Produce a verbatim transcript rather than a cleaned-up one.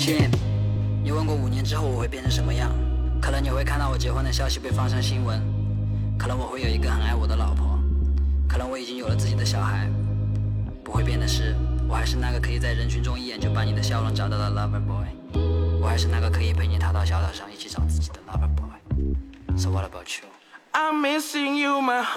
Jim， 你问过五年之后我会变成什么样？可能你会看到我结婚的消息被放上新闻，可能我会有一个很爱我的老婆，可能我已经有了自己的小孩。不会变的是，我还是那个可以在人群中一眼就把你的笑容找到的 lover boy， 我还是那个可以陪你踏到小岛上一起找自己的 lover boy。So what about you? I'm missing you, my